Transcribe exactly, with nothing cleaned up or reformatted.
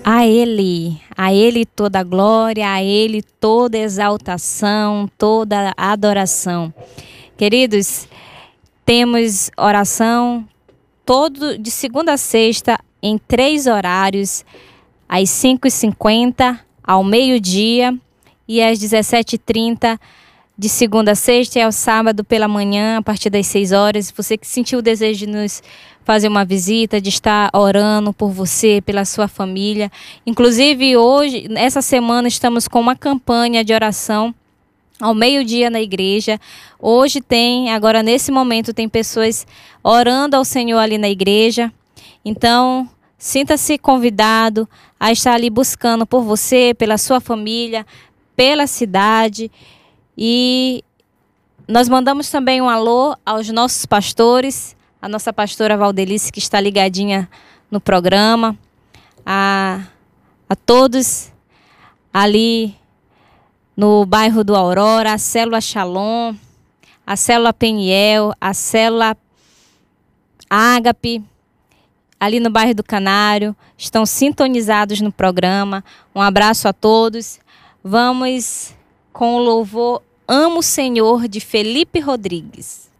A Ele, a Ele toda glória, a Ele toda exaltação, toda adoração. Queridos, temos oração todo de segunda a sexta em três horários, às cinco e cinquenta, ao meio-dia e às dezessete e trinta, de segunda a sexta, e ao sábado pela manhã, a partir das seis horas. Você que sentiu o desejo de nos fazer uma visita, de estar orando por você, pela sua família. Inclusive hoje, essa semana, estamos com uma campanha de oração ao meio-dia na igreja. Hoje tem, agora nesse momento, tem pessoas orando ao Senhor ali na igreja. Então, sinta-se convidado a estar ali buscando por você, pela sua família, pela cidade. E nós mandamos também um alô aos nossos pastores, a nossa pastora Valdelice, que está ligadinha no programa, a, a todos ali no bairro do Aurora, a Célula Shalom, a Célula Peniel, a Célula Ágape, ali no bairro do Canário, estão sintonizados no programa. Um abraço a todos. Vamos com o louvor Amo o Senhor, de Felipe Rodrigues.